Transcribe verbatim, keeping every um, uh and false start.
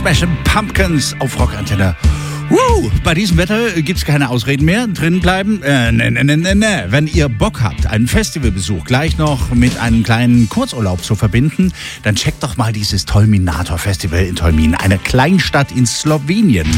Smashing Pumpkins auf Rockantenne. Woo! Bei diesem Wetter gibt's keine Ausreden mehr. Drinnen bleiben? Äh, ne, ne, ne, ne, ne. Wenn ihr Bock habt, einen Festivalbesuch gleich noch mit einem kleinen Kurzurlaub zu verbinden, dann checkt doch mal dieses Tolminator Festival in Tolmin, eine Kleinstadt in Slowenien.